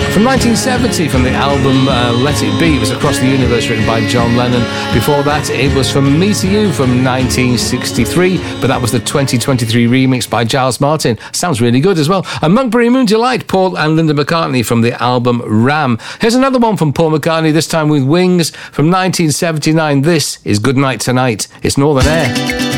From 1970, from the album Let It Be, it was Across the Universe, written by John Lennon. Before that, it was From Me to You from 1963, but that was the 2023 remix by Giles Martin. Sounds really good as well. And Monkberry Moon Delight, Paul and Linda McCartney from the album Ram. Here's another one from Paul McCartney, this time with Wings from 1979. This is Goodnight Tonight. It's Northern Air.